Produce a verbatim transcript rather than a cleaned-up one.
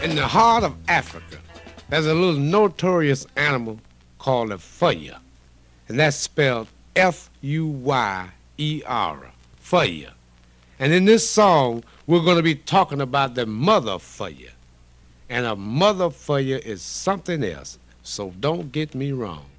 In the heart of Africa, there's a little notorious animal called a fuyer, and that's spelled F U Y E R, fuyer. And in this song, we're going to be talking about the mother fuyer. And a mother fuyer is something else, so don't get me wrong.